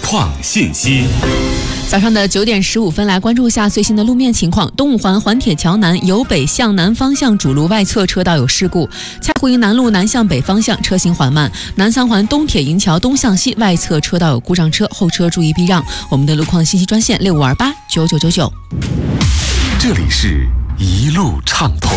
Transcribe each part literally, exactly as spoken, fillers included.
况信息。 早上的九点十五分，来关注一下最新的路面情况。东五环环铁桥南由北向南方向主路外侧车道有事故，蔡湖营南路南向北方向车行缓慢。南三环东铁营桥东向西外侧车道有故障车，后车注意避让。我们的路况信息专线六五二八九九九九。 这里是一路畅通。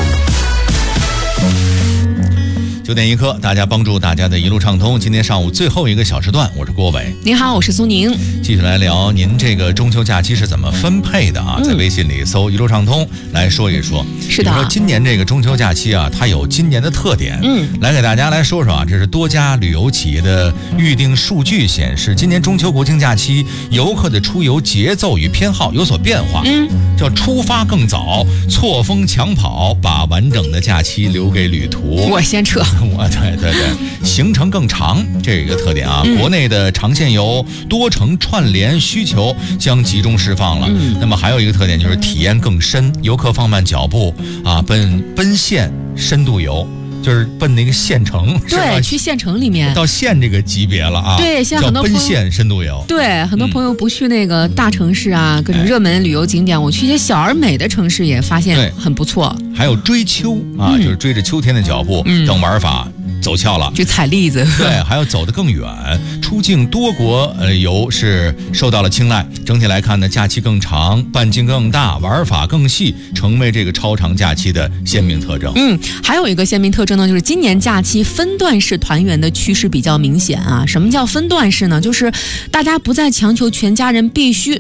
九点一刻，大家帮助大家的一路畅通。今天上午最后一个小时段，我是郭伟。 您好，我是苏宁。 继续来聊您这个中秋假期是怎么分配的啊？嗯、在微信里搜一路畅通来说一说。 是的， 你说今年这个中秋假期啊，它有今年的特点。 嗯， 来给大家来说说啊，这是多家旅游企业的预订数据显示，今年中秋国庆假期游客的出游节奏与偏好有所变化。 嗯， 叫出发更早，错峰抢跑，把完整的假期留给旅途。 我先撤。 我对对对，行程更长，这个特点啊， 嗯、 国内的长线游、多城串联需求将集中释放了。 嗯、 那么还有一个特点就是体验更深，游客放慢脚步啊，奔奔县深度游。就是奔那个县城， 对，去县城里面， 到县这个级别了啊。 对，现在很多奔县深度游。 对，很多朋友不去那个大城市啊，嗯、各种热门旅游景点，哎、我去一些小而美的城市也发现很不错。 还有追秋啊，嗯、就是追着秋天的脚步，嗯、等玩法走俏了， 去采栗子。 对，还要走得更远，出境多国呃游是受到了青睐。整体来看呢，假期更长，半径更大，玩法更细，成为这个超长假期的鲜明特征。 嗯，还有一个鲜明特征呢，就是今年假期分段式团圆的趋势比较明显啊。什么叫分段式呢？就是大家不再强求全家人必须